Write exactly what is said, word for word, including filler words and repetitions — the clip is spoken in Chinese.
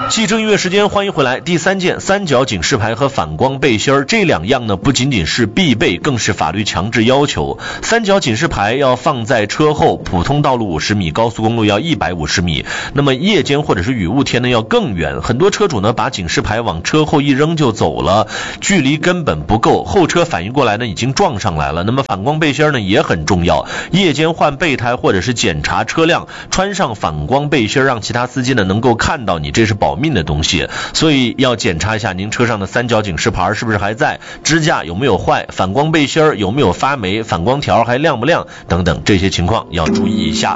汽车音乐时间，欢迎回来。第三件，三角警示牌和反光背心儿这两样呢，不仅仅是必备，更是法律强制要求。三角警示牌要放在车后，普通道路五十米，高速公路要一百五十米。那么夜间或者是雨雾天呢，要更远。很多车主呢，把警示牌往车后一扔就走了，距离根本不够，后车反应过来呢，已经撞上来了。那么反光背心呢也很重要，夜间换备胎或者是检查车辆，穿上反光背心，让其他司机呢能够看到你，这是保命的东西。所以要检查一下您车上的三角警示牌是不是还在，支架有没有坏，反光背心有没有发霉，反光条还亮不亮等等，这些情况要注意一下。